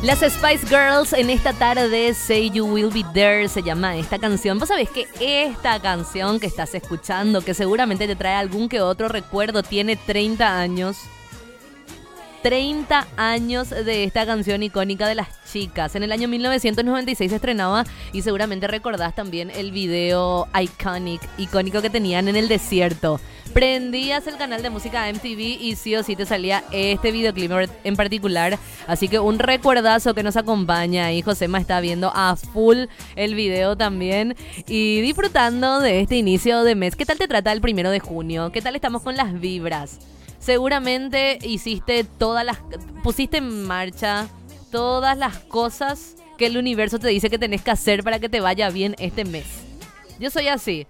Las Spice Girls en esta tarde, Say You Will Be There, se llama esta canción. Vos sabés que esta canción que estás escuchando, que seguramente te trae algún que otro recuerdo, tiene 30 años. 30 años de esta canción icónica de las chicas. En el año 1996 se estrenaba y seguramente recordás también el video icónico que tenían en el desierto. Prendías el canal de música MTV y sí o sí te salía este videoclip en particular. Así que un recuerdazo que nos acompaña y Josema está viendo a full el video también y disfrutando de este inicio de mes. ¿Qué tal te trata el 1 de junio? ¿Qué tal estamos con las vibras? Seguramente pusiste en marcha todas las cosas que el universo te dice que tenés que hacer para que te vaya bien este mes. Yo soy así.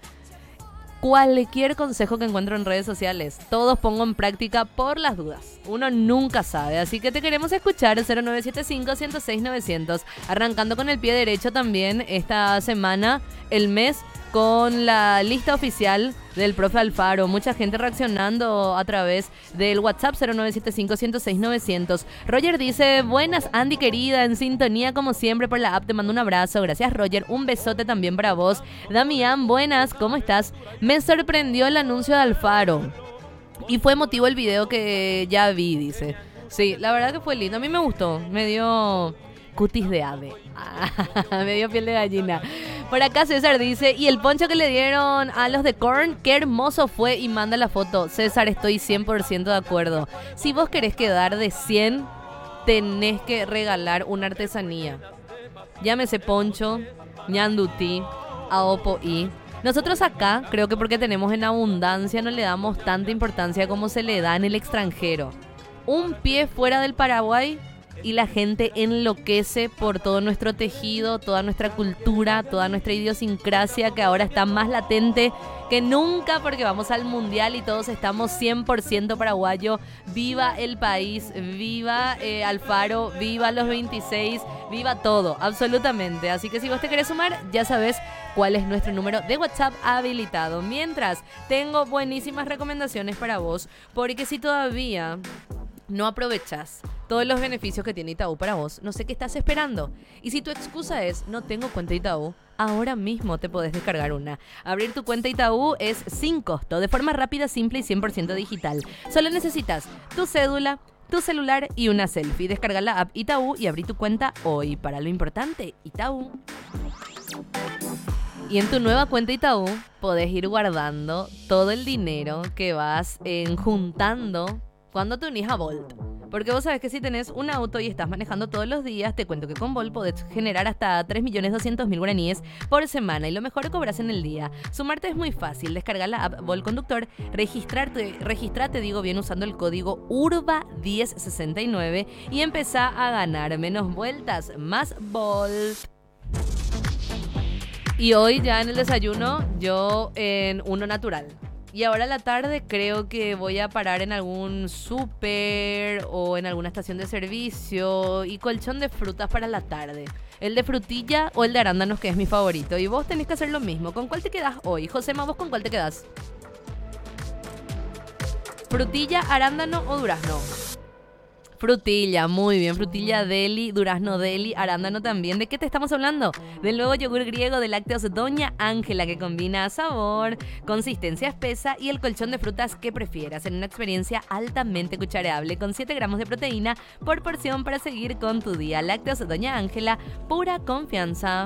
Cualquier consejo que encuentro en redes sociales, todos pongo en práctica por las dudas. Uno nunca sabe, así que te queremos escuchar 0975-106-900. Arrancando con el pie derecho también esta semana, el mes, con la lista oficial del profe Alfaro. Mucha gente reaccionando a través del WhatsApp 0975-106-900. Roger dice, buenas Andy querida, en sintonía como siempre por la app, te mando un abrazo. Gracias Roger, un besote también para vos. Damián, buenas, ¿cómo estás? Me sorprendió el anuncio de Alfaro y fue emotivo el video que ya vi, dice. Sí, la verdad que fue lindo, a mí me gustó, me dio cutis de ave. Me dio piel de gallina. Por acá César dice, y el poncho que le dieron a los de Korn, qué hermoso fue, y manda la foto. César, estoy 100% de acuerdo. Si vos querés quedar de 100, tenés que regalar una artesanía. Llámese poncho, ñandutí, aopoí. Nosotros acá, creo que porque tenemos en abundancia, no le damos tanta importancia como se le da en el extranjero. Un pie fuera del Paraguay y la gente enloquece por todo nuestro tejido, toda nuestra cultura, toda nuestra idiosincrasia, que ahora está más latente que nunca porque vamos al mundial y todos estamos 100% paraguayo. Viva el país, viva Alfaro, viva los 26, viva todo, absolutamente. Así que si vos te querés sumar, ya sabes cuál es nuestro número de WhatsApp habilitado. Mientras, tengo buenísimas recomendaciones para vos, porque si todavía no aprovechas todos los beneficios que tiene Itaú para vos, no sé qué estás esperando. Y si tu excusa es, no tengo cuenta Itaú, ahora mismo te podés descargar una. Abrir tu cuenta Itaú es sin costo, de forma rápida, simple y 100% digital. Solo necesitas tu cédula, tu celular y una selfie. Descarga la app Itaú y abrí tu cuenta hoy. Para lo importante, Itaú. Y en tu nueva cuenta Itaú podés ir guardando todo el dinero que vas juntando cuando te unís a Bolt. Porque vos sabés que si tenés un auto y estás manejando todos los días, te cuento que con Bolt podés generar hasta 3.200.000 guaraníes por semana. Y lo mejor, cobras en el día. Sumarte es muy fácil. Descarga la app Bolt Conductor, registrate, digo bien, usando el código URBA1069 y empezá a ganar menos vueltas, más Bolt. Y hoy ya en el desayuno, yo en uno natural. Y ahora a la tarde creo que voy a parar en algún súper o en alguna estación de servicio y colchón de frutas para la tarde. El de frutilla o el de arándanos, que es mi favorito. Y vos tenés que hacer lo mismo. ¿Con cuál te quedás hoy? Josema, ¿vos con cuál te quedás? ¿Frutilla, arándano o durazno? Frutilla, muy bien. Frutilla deli, durazno deli, arándano también. ¿De qué te estamos hablando? Del nuevo yogur griego de lácteos Doña Ángela, que combina sabor, consistencia espesa y el colchón de frutas que prefieras en una experiencia altamente cuchareable con 7 gramos de proteína por porción para seguir con tu día. Lácteos Doña Ángela, pura confianza.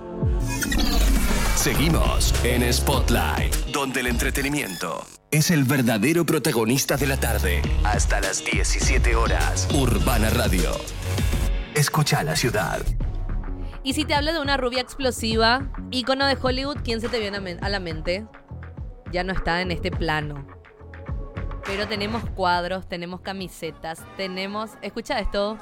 Seguimos en Spotlight, donde el entretenimiento es el verdadero protagonista de la tarde. Hasta las 17 horas. Urbana Radio. Escucha la ciudad. Y si te hablo de una rubia explosiva, ícono de Hollywood, ¿quién se te viene a la mente? Ya no está en este plano. Pero tenemos cuadros, tenemos camisetas, tenemos... Escucha esto.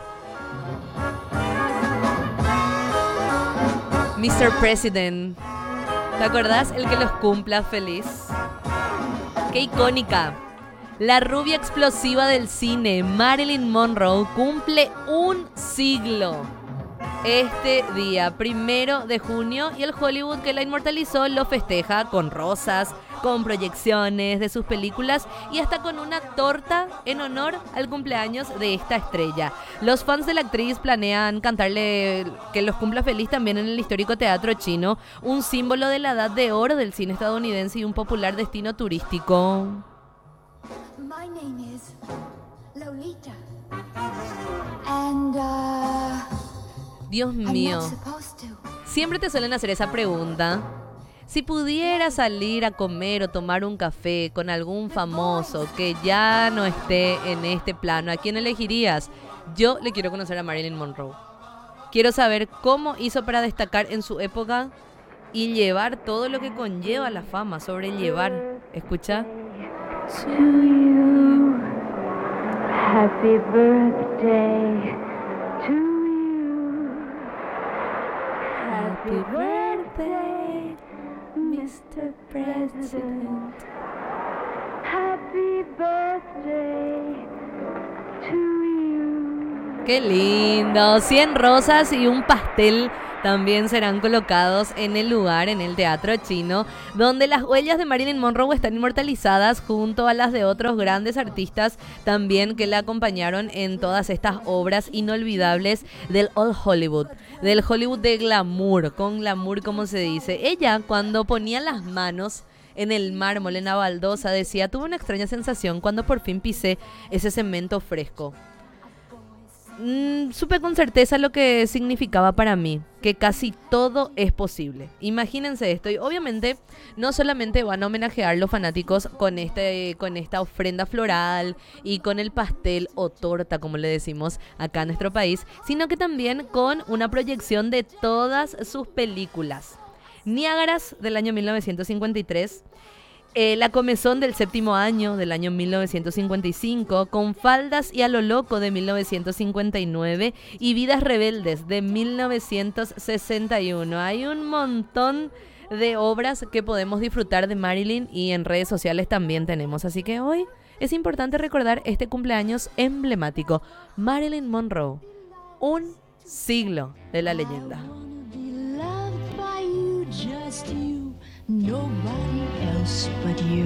Mr. President. ¿Te acordás? El que los cumpla feliz. ¡Qué icónica! La rubia explosiva del cine, Marilyn Monroe, cumple un siglo. este día, 1 de junio, y el Hollywood que la inmortalizó lo festeja con rosas, con proyecciones de sus películas y hasta con una torta en honor al cumpleaños de esta estrella. Los fans de la actriz planean cantarle que los cumpla feliz también en el histórico Teatro Chino, un símbolo de la edad de oro del cine estadounidense y un popular destino turístico. My name is Lolita. And Dios I'm mío, not supposed to. siempre te suelen hacer esa pregunta. Si pudieras salir a comer o tomar un café con algún famoso que ya no esté en este plano, ¿a quién elegirías? Yo le quiero conocer a Marilyn Monroe. Quiero saber cómo hizo para destacar en su época y llevar todo lo que conlleva la fama, sobrellevar. Escucha. To you, happy birthday to you, happy birthday, Mr. President, happy birthday to you. ¡Qué lindo! 100 rosas y un pastel también serán colocados en el lugar, en el Teatro Chino, donde las huellas de Marilyn Monroe están inmortalizadas junto a las de otros grandes artistas también que la acompañaron en todas estas obras inolvidables del Old Hollywood, del Hollywood de glamour, con glamour como se dice. Ella, cuando ponía las manos en el mármol, en la baldosa, decía: tuve una extraña sensación cuando por fin pisé ese cemento fresco. Supe con certeza lo que significaba para mí, que casi todo es posible. Imagínense esto, y obviamente no solamente van a homenajear los fanáticos con esta ofrenda floral y con el pastel o torta, como le decimos acá en nuestro país, sino que también con una proyección de todas sus películas. Niágaras del año 1953, La Comezón del séptimo año del año 1955, Con faldas y a lo loco de 1959 y Vidas rebeldes de 1961. Hay un montón de obras que podemos disfrutar de Marilyn y en redes sociales también tenemos. Así que hoy es importante recordar este cumpleaños emblemático. Marilyn Monroe, un siglo de la leyenda. Nobody else but you.